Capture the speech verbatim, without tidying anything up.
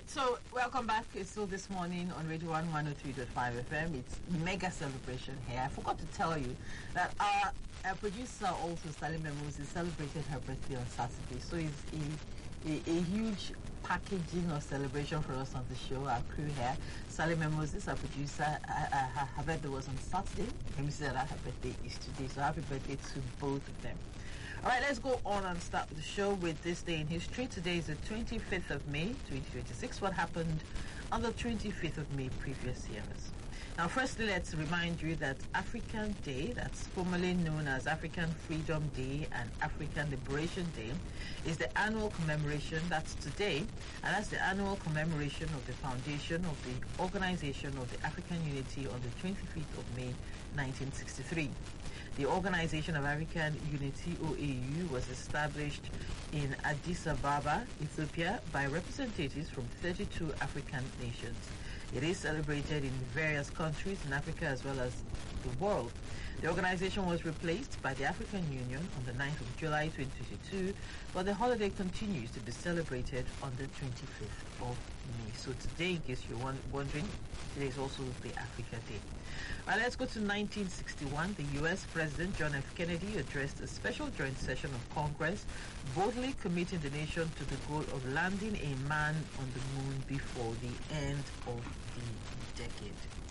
So, welcome back. It's still this morning on Radio one one oh three point five F M. It's mega celebration here. I forgot to tell you that our, our producer also, Salim Moses, celebrated her birthday on Saturday. So, it's a, a, a huge packaging of celebration for us on the show, our crew here. Salim Moses, our producer, uh, uh, her birthday was on Saturday. Let me say that her birthday is today. So, happy birthday to both of them. All right, let's go on and start the show with this day in history. Today is the twenty-fifth of May, twenty twenty-six. What happened on the twenty-fifth of May previous years? Now, firstly, let's remind you that African Day, that's formerly known as African Freedom Day and African Liberation Day, is the annual commemoration, that's today, and that's the annual commemoration of the foundation of the Organization of the African Unity on the twenty-fifth of May, nineteen sixty-three. The Organization of African Unity, O A U, was established in Addis Ababa, Ethiopia, by representatives from thirty-two African nations. It is celebrated in various countries in Africa as well as the world. The organization was replaced by the African Union on the ninth of July twenty twenty-two, but the holiday continues to be celebrated on the twenty-fifth of May. So today, in case you're wondering, today is also the Africa Day. Well, let's go to nineteen sixty-one. The U S President John F. Kennedy addressed a special joint session of Congress, boldly committing the nation to the goal of landing a man on the moon before the end of the decade.